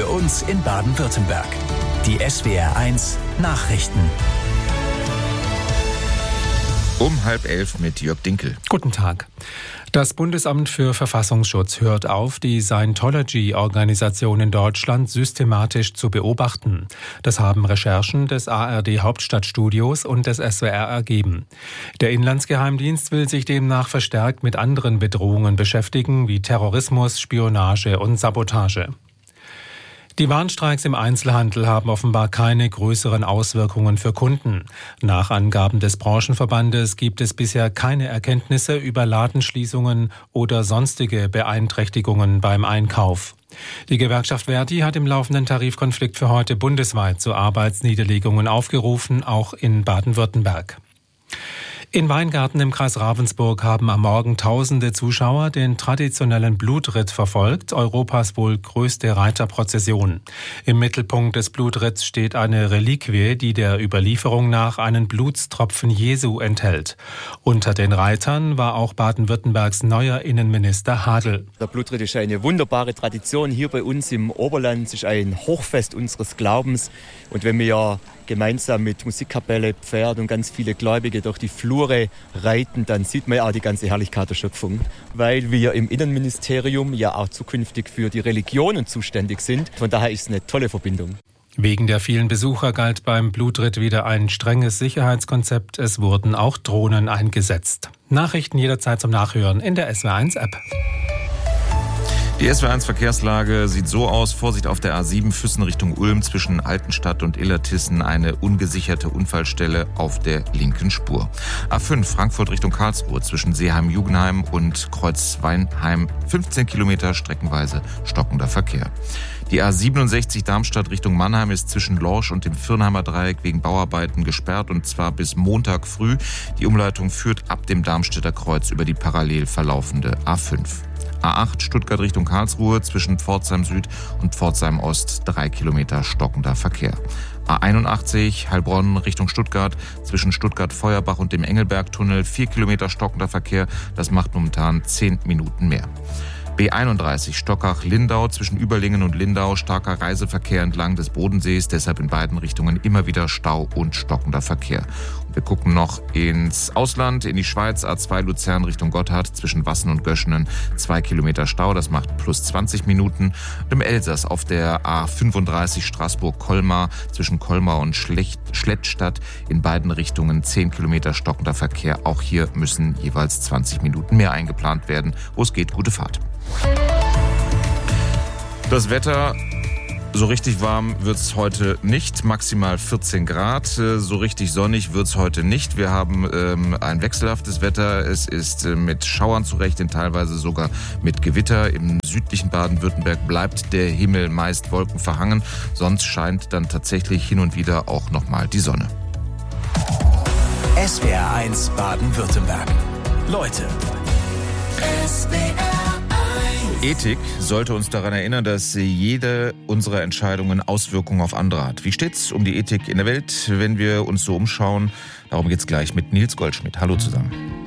für uns in Baden-Württemberg. Die SWR1 Nachrichten. Um 10:30 mit Jörg Dinkel. Guten Tag. Das Bundesamt für Verfassungsschutz hört auf, die Scientology-Organisation in Deutschland systematisch zu beobachten. Das haben Recherchen des ARD-Hauptstadtstudios und des SWR ergeben. Der Inlandsgeheimdienst will sich demnach verstärkt mit anderen Bedrohungen beschäftigen, wie Terrorismus, Spionage und Sabotage. Die Warnstreiks im Einzelhandel haben offenbar keine größeren Auswirkungen für Kunden. Nach Angaben des Branchenverbandes gibt es bisher keine Erkenntnisse über Ladenschließungen oder sonstige Beeinträchtigungen beim Einkauf. Die Gewerkschaft Verdi hat im laufenden Tarifkonflikt für heute bundesweit zu Arbeitsniederlegungen aufgerufen, auch in Baden-Württemberg. In Weingarten im Kreis Ravensburg haben am Morgen tausende Zuschauer den traditionellen Blutritt verfolgt, Europas wohl größte Reiterprozession. Im Mittelpunkt des Blutritts steht eine Reliquie, die der Überlieferung nach einen Blutstropfen Jesu enthält. Unter den Reitern war auch Baden-Württembergs neuer Innenminister Hadl. Der Blutritt ist eine wunderbare Tradition hier bei uns im Oberland. Es ist ein Hochfest unseres Glaubens. Und wenn wir gemeinsam mit Musikkapelle, Pferd und ganz viele Gläubige durch die Flure reiten, dann sieht man ja auch die ganze Herrlichkeit der Schöpfung. Weil wir im Innenministerium ja auch zukünftig für die Religionen zuständig sind. Von daher ist es eine tolle Verbindung. Wegen der vielen Besucher galt beim Blutritt wieder ein strenges Sicherheitskonzept. Es wurden auch Drohnen eingesetzt. Nachrichten jederzeit zum Nachhören in der SWR1-App. Die SWR1-Verkehrslage sieht so aus. Vorsicht auf der A7 Füssen Richtung Ulm zwischen Altenstadt und Illertissen. Eine ungesicherte Unfallstelle auf der linken Spur. A5 Frankfurt Richtung Karlsruhe zwischen Seeheim-Jugenheim und Kreuzweinheim. 15 Kilometer streckenweise stockender Verkehr. Die A67 Darmstadt Richtung Mannheim ist zwischen Lorsch und dem Firnheimer Dreieck wegen Bauarbeiten gesperrt und zwar bis Montag früh. Die Umleitung führt ab dem Darmstädter Kreuz über die parallel verlaufende A5. A8 Stuttgart Richtung Karlsruhe zwischen Pforzheim Süd und Pforzheim Ost 3 Kilometer stockender Verkehr. A81 Heilbronn Richtung Stuttgart zwischen Stuttgart-Feuerbach und dem Engelbergtunnel 4 Kilometer stockender Verkehr. Das macht momentan 10 Minuten mehr. B31 Stockach-Lindau zwischen Überlingen und Lindau, starker Reiseverkehr entlang des Bodensees, deshalb in beiden Richtungen immer wieder Stau und stockender Verkehr. Und wir gucken noch ins Ausland, in die Schweiz, A2 Luzern Richtung Gotthard zwischen Wassen und Göschenen, 2 Kilometer Stau, das macht plus 20 Minuten. Und im Elsass auf der A35 Straßburg-Colmar zwischen Colmar und Schlettstadt in beiden Richtungen 10 Kilometer stockender Verkehr. Auch hier müssen jeweils 20 Minuten mehr eingeplant werden. Wo es geht, gute Fahrt. Das Wetter, so richtig warm wird es heute nicht, maximal 14 Grad. So richtig sonnig wird es heute nicht. Wir haben ein wechselhaftes Wetter. Es ist mit Schauern zu rechnen, teilweise sogar mit Gewitter. Im südlichen Baden-Württemberg bleibt der Himmel meist wolkenverhangen. Sonst scheint dann tatsächlich hin und wieder auch nochmal die Sonne. SWR1 Baden-Württemberg. Leute. Ethik sollte uns daran erinnern, dass jede unserer Entscheidungen Auswirkungen auf andere hat. Wie steht's um die Ethik in der Welt, wenn wir uns so umschauen? Darum geht's gleich mit Nils Goldschmidt. Hallo zusammen.